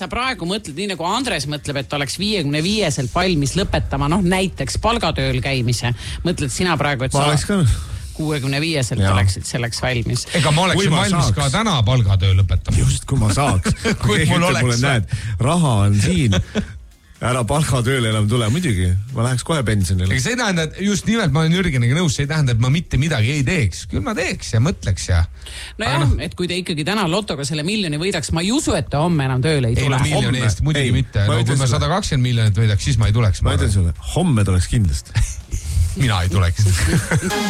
sa praegu mõtled, nii nagu Andres mõtleb, et oleks 55-selt valmis lõpetama, näiteks palgatööl käimise. Mõtled sina praegu, et ma oleks ka 65-selt oleksid selleks valmis. Ega ma oleksin valmis ka täna palgatöö lõpetama. Just, kui ma saaks. Kui mul oleks. Näed, raha on siin. Ära palgatööle enam tule, muidugi. Ma läheks kohe pensionile. Ega see ei tähenda, et just nimelt ma olen Jürgeniga nõus, see ei tähenda, et ma mitte midagi ei teeks. Küll ma teeks ja mõtleks ja... et kui te ikkagi täna lotoga selle miljoni võidaks, ma ei usu, et te homme enam tööle ei tule. Ei, miljoni eest muidugi mitte. Kui ma 120 miljonit võidaks, siis ma ei tuleks. Ma ütlen sulle, homme tuleks kindlasti. Mina ei tuleks.